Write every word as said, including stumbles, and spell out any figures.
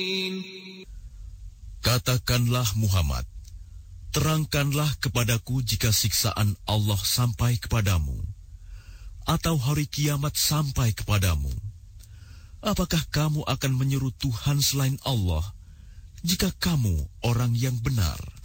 Katakanlah Muhammad, terangkanlah kepadaku jika siksaan Allah sampai kepadamu, atau hari kiamat sampai kepadamu. Apakah kamu akan menyeru Tuhan selain Allah, jika kamu orang yang benar?